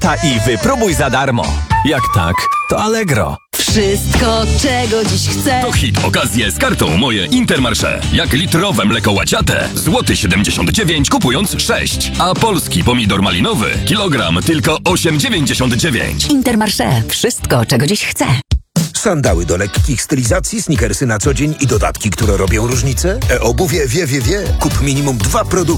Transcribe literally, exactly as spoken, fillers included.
lata i wypróbuj za darmo. Jak tak, to Allegro. Wszystko, czego dziś chcę. To hit okazje z kartą Moje Intermarché. Jak litrowe mleko łaciate, złoty siedemdziesiąt dziewięć kupując sześć. A polski pomidor malinowy, kilogram tylko osiem dziewięćdziesiąt dziewięć. Intermarché. Wszystko, czego dziś chcę. Sandały do lekkich stylizacji, sneakersy na co dzień i dodatki, które robią różnicę? E-obuwie wie, wie, wie. Kup minimum dwa produkty.